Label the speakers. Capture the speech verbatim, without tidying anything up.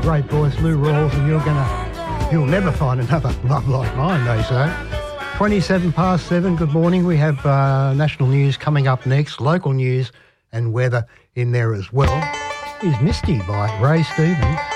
Speaker 1: great voice, Lou Rawls, and you're gonna, you'll never find another love like mine, they say. twenty-seven past seven, good morning. We have uh, national news coming up next, local news and weather in there as well. Is Misty by Ray Stevens.